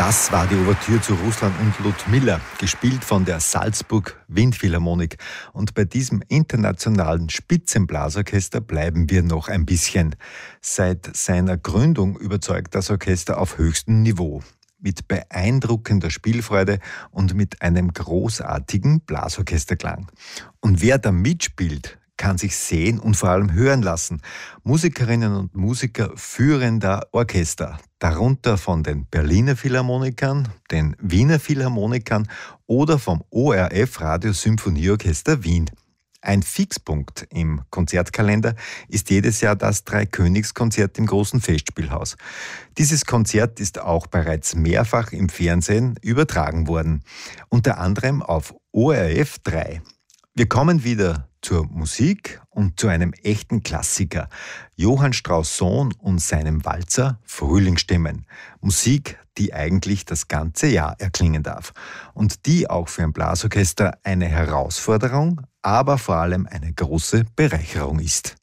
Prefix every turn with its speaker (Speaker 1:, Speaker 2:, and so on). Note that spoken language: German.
Speaker 1: Das war die Ouvertüre zu Russland und Ludmilla, gespielt von der Salzburg Windphilharmonik. Und bei diesem internationalen Spitzenblasorchester bleiben wir noch ein bisschen. Seit seiner Gründung überzeugt das Orchester auf höchstem Niveau. Mit beeindruckender Spielfreude und mit einem großartigen Blasorchesterklang. Und wer da mitspielt, kann sich sehen und vor allem hören lassen. Musikerinnen und Musiker führender Orchester, darunter von den Berliner Philharmonikern, den Wiener Philharmonikern oder vom ORF Radiosymphonieorchester Wien. Ein Fixpunkt im Konzertkalender ist jedes Jahr das Dreikönigskonzert im großen Festspielhaus. Dieses Konzert ist auch bereits mehrfach im Fernsehen übertragen worden, unter anderem auf ORF 3. Wir kommen wieder zur Musik und zu einem echten Klassiker. Johann Strauss Sohn und seinem Walzer Frühlingsstimmen. Musik, die eigentlich das ganze Jahr erklingen darf. Und die auch für ein Blasorchester eine Herausforderung, aber vor allem eine große Bereicherung ist.